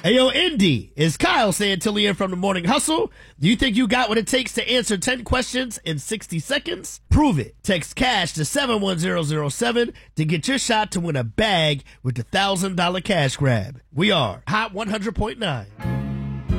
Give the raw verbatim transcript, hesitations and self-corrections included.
Hey, yo, Indy, is Kyle Santillian from the Morning Hustle. Do you think you got what it takes to answer ten questions in sixty seconds? Prove it. Text CASH to seven one zero zero seven to get your shot to win a bag with the one thousand dollars cash grab. We are Hot one hundred point nine.